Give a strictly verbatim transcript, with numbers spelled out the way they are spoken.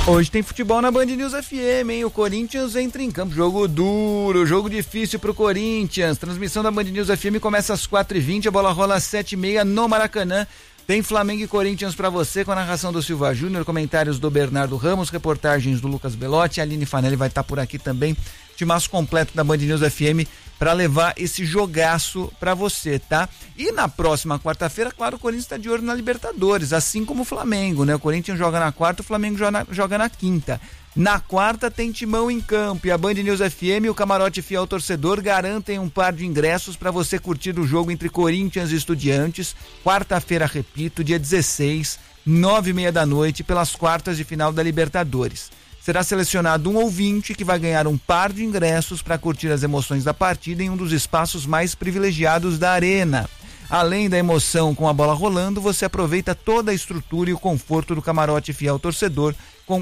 Hoje tem futebol na Band News F M, hein? O Corinthians entra em campo, jogo duro, jogo difícil pro Corinthians. Transmissão da Band News F M começa às quatro e vinte, a bola rola às sete e meia no Maracanã. Tem Flamengo e Corinthians pra você, com a narração do Silva Júnior, comentários do Bernardo Ramos, reportagens do Lucas Belotti, a Aline Fanelli vai estar por aqui também. Timaço completo da Band News F M para levar esse jogaço para você, tá? E na próxima quarta-feira, claro, o Corinthians está de olho na Libertadores, assim como o Flamengo, né? O Corinthians joga na quarta, o Flamengo joga na, joga na quinta. Na quarta tem Timão em campo e a Band News F M e o Camarote Fiel Torcedor garantem um par de ingressos para você curtir o jogo entre Corinthians e Estudiantes, quarta-feira, repito, dia dezesseis, nove e meia da noite, pelas quartas de final da Libertadores. Será selecionado um ouvinte que vai ganhar um par de ingressos para curtir as emoções da partida em um dos espaços mais privilegiados da arena. Além da emoção com a bola rolando, você aproveita toda a estrutura e o conforto do Camarote Fiel Torcedor, com